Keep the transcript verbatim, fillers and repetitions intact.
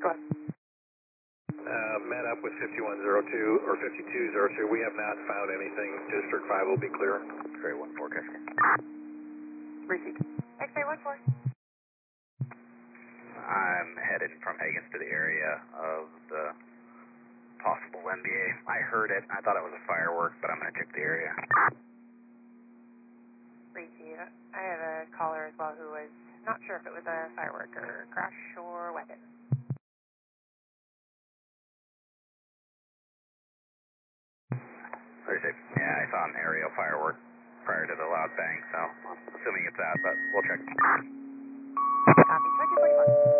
Go ahead. Uh, met up with fifty-one oh two or fifty-two oh two. We have not found anything. District five will be clear. Great, one four, catch me. Received. X-ray one four. I'm headed from Higgins to the area of the possible N B A. I heard it. I thought it was a firework, but I'm going to check the area. Received. I have a caller as well who was not sure if it was a firework or crash or weapon. Very safe. Yeah, I saw an aerial firework prior to the loud bang, so I'm assuming it's that, but we'll check. Copy. twenty forty-one.